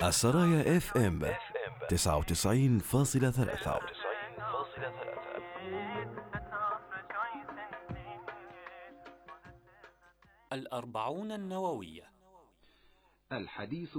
السرايا اف ام 99.3. الأربعون النووية. الحديث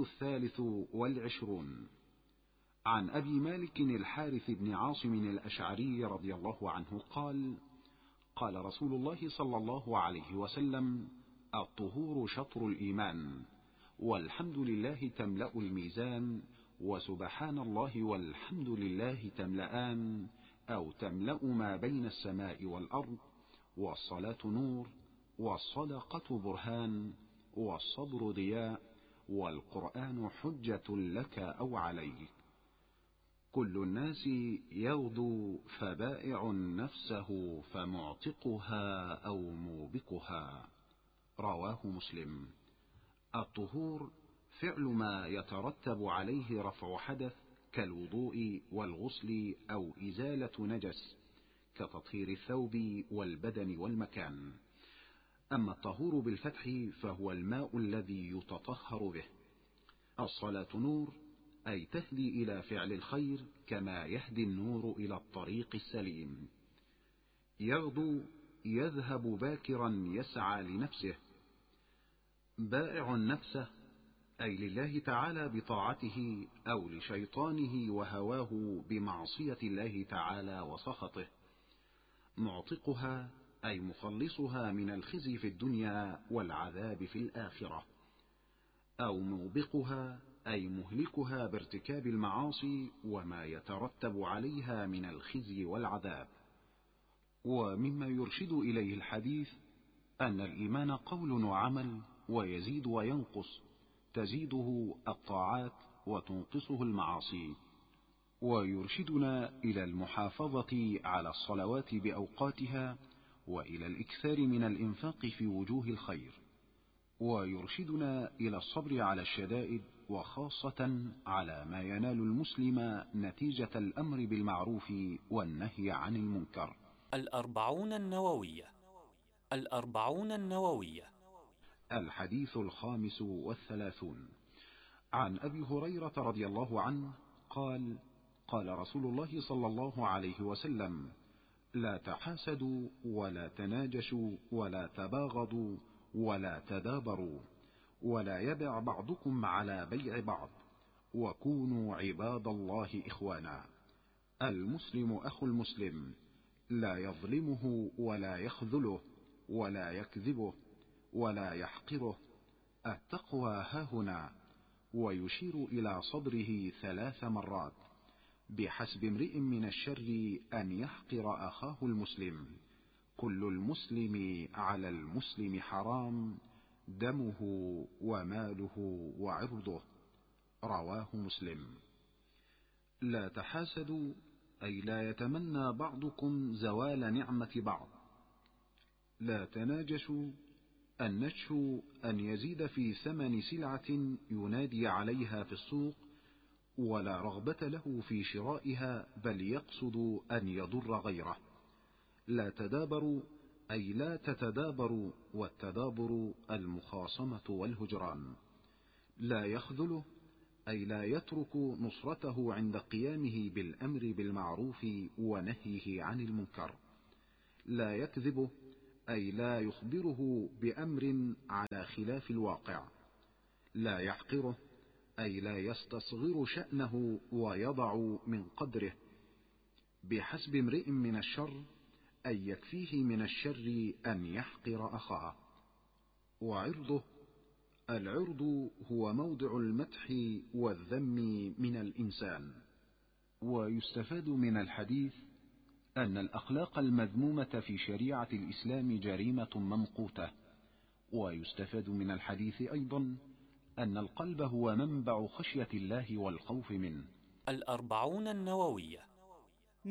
23 عن أبي مالك الحارث بن عاصم الأشعري رضي الله عنه قال: قال رسول الله صلى الله عليه وسلم: الطهور شطر الإيمان، والحمد لله تملأ الميزان، وسبحان الله والحمد لله تملأان أو تملأ ما بين السماء والأرض، والصلاة نور، والصدقة برهان، والصبر ضياء، والقرآن حجة لك أو عليك. كل الناس يغدو فبائع نفسه فمعتقها أو موبقها. رواه مسلم. الطهور فعل ما يترتب عليه رفع حدث كالوضوء والغسل أو إزالة نجس كتطهير الثوب والبدن والمكان. أما الطهور بالفتح فهو الماء الذي يتطهر به. الصلاة نور، أي تهدي إلى فعل الخير كما يهدي النور إلى الطريق السليم. يغدو يذهب باكرا يسعى لنفسه. بائع نفسه، أي لله تعالى بطاعته أو لشيطانه وهواه بمعصية الله تعالى وسخطه. معتقها، أي مخلصها من الخزي في الدنيا والعذاب في الآخرة. أو موبقها، أي مهلكها بارتكاب المعاصي وما يترتب عليها من الخزي والعذاب. ومما يرشد إليه الحديث أن الإيمان قول وعمل، ويزيد وينقص، تزيده الطاعات وتنقصه المعاصي. ويرشدنا إلى المحافظة على الصلوات بأوقاتها، وإلى الإكثار من الإنفاق في وجوه الخير. ويرشدنا إلى الصبر على الشدائد، وخاصة على ما ينال المسلم نتيجة الأمر بالمعروف والنهي عن المنكر. الأربعون النووية. الأربعون النووية. الحديث 35 عن أبي هريرة رضي الله عنه قال: قال رسول الله صلى الله عليه وسلم: لا تحاسدوا ولا تناجشوا ولا تباغضوا ولا تدابروا، ولا يبع بعضكم على بيع بعض، وكونوا عباد الله إخوانا. المسلم أخو المسلم، لا يظلمه ولا يخذله ولا يكذبه ولا يحقره. التقوى هاهنا. ويشير إلى صدره 3 مرات. بحسب امرئ من الشر أن يحقر أخاه المسلم. كل المسلم على المسلم حرام، دمه وماله وعرضه. رواه مسلم. لا تحاسدوا، أي لا يتمنى بعضكم زوال نعمة بعض. لا تناجشوا، النجش أن يزيد في ثمن سلعة ينادي عليها في السوق، ولا رغبة له في شرائها، بل يقصد أن يضر غيره. لا تدابروا، أي لا تتدابروا، والتدابر المخاصمة والهجران. لا يخذله، أي لا يترك نصرته عند قيامه بالأمر بالمعروف ونهيه عن المنكر. لا يكذبه، أي لا يخبره بأمر على خلاف الواقع. لا يحقره، أي لا يستصغر شأنه ويضع من قدره. بحسب امرئ من الشر، أي يكفيه من الشر أن يحقر أخاه. وعرضه، العرض هو موضع المدح والذم من الإنسان. ويستفاد من الحديث أن الأخلاق المذمومة في شريعة الإسلام جريمة ممقوتة. ويستفاد من الحديث أيضا أن القلب هو منبع خشية الله والخوف منه. الأربعون النووية.